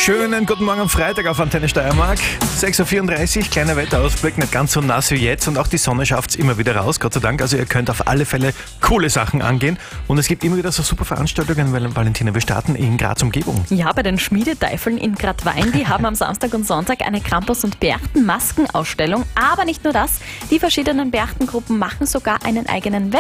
Schönen guten Morgen am Freitag auf Antenne Steiermark. 6.34 Uhr, kleiner Wetterausblick, nicht ganz so nass wie jetzt und auch die Sonne schafft es immer wieder raus, Gott sei Dank. Also ihr könnt auf alle Fälle coole Sachen angehen und es gibt immer wieder so super Veranstaltungen, weil Valentina, wir starten in Graz Umgebung. Ja, bei den Schmiedeteifeln in Gradwein, die haben am Samstag und Sonntag eine Krampus- und Berchten-Maskenausstellung. Aber nicht nur das, die verschiedenen Berchtengruppen machen sogar einen eigenen